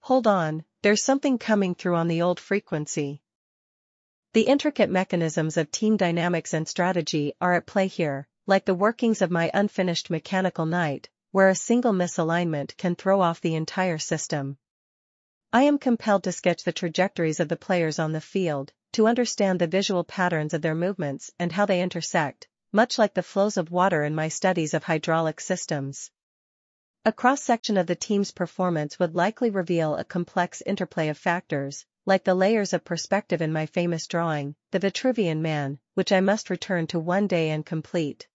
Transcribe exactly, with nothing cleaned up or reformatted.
Hold on, there's something coming through on the old frequency. The intricate mechanisms of team dynamics and strategy are at play here, like the workings of my unfinished mechanical knight, where a single misalignment can throw off the entire system. I am compelled to sketch the trajectories of the players on the field, to understand the visual patterns of their movements and how they intersect, much like the flows of water in my studies of hydraulic systems. A cross-section of the team's performance would likely reveal a complex interplay of factors, like the layers of perspective in my famous drawing, The Vitruvian Man, which I must return to one day and complete.